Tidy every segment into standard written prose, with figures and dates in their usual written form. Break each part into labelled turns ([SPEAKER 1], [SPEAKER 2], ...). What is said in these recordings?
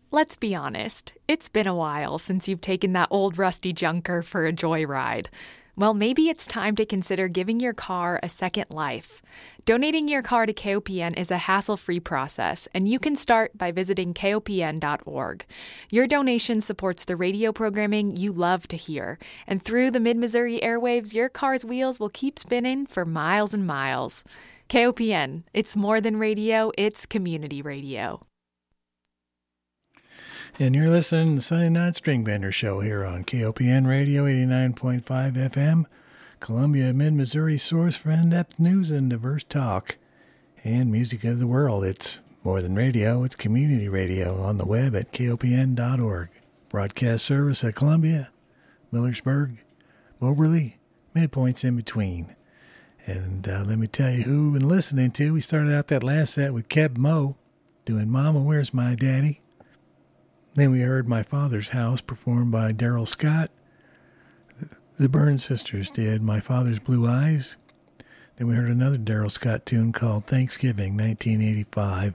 [SPEAKER 1] Let's be honest, it's been a while since you've taken that old rusty junker for a joyride. Well, maybe it's time to consider giving your car a second life. Donating your car to KOPN is a hassle-free process, and you can start by visiting kopn.org. Your donation supports the radio programming you love to hear, and through the Mid-Missouri airwaves, your car's wheels will keep spinning for miles and miles. KOPN, it's more than radio, it's community radio.
[SPEAKER 2] And you're listening to the Sunday Night String Bender Show here on KOPN Radio 89.5 FM, Columbia, Mid-Missouri source for in-depth news and diverse talk and music of the world. It's more than radio, it's community radio on the web at kopn.org. Broadcast service at Columbia, Millersburg, Moberly, midpoints in between. And let me tell you who we've been listening to. We started out that last set with Keb Mo doing Mama, Where's My Daddy? Then we heard My Father's House performed by Daryl Scott. The Burns Sisters did My Father's Blue Eyes. Then we heard another Daryl Scott tune called Thanksgiving, 1985.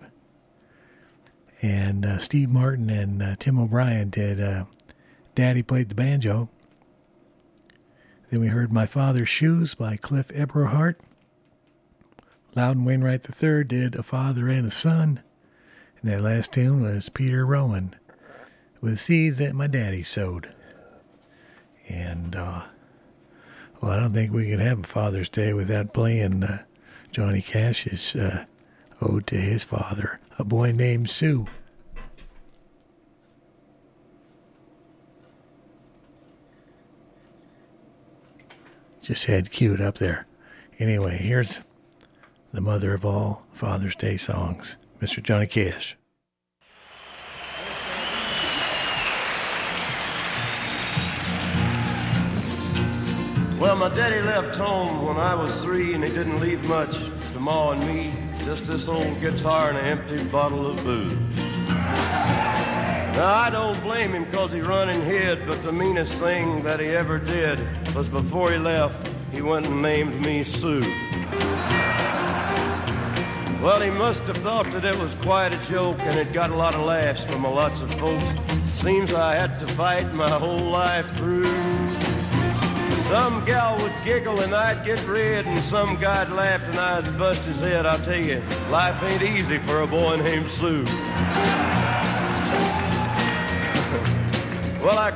[SPEAKER 2] And Steve Martin and Tim O'Brien did Daddy Played the Banjo. Then we heard My Father's Shoes by Cliff Eberhardt. Loudon Wainwright III did A Father and a Son. And that last tune was Peter Rowan with Seeds That My Daddy Sowed. And, well, I don't think we could have a Father's Day without playing Johnny Cash's ode to his father, A Boy Named Sue. Just had queued up there. Anyway, here's the mother of all Father's Day songs, Mr. Johnny Cash.
[SPEAKER 3] Well, my daddy left home when I was 3, and he didn't leave much to Ma and me, just this old guitar and an empty bottle of booze. Now, I don't blame him because he run and hid, but the meanest thing that he ever did was before he left, he went and named me Sue. Well, he must have thought that it was quite a joke, and it got a lot of laughs from lots of folks. Seems I had to fight my whole life through. Some gal would giggle and I'd get red, and some guy'd laugh and I'd bust his head. I'll tell you, life ain't easy for a boy named Sue. Well, I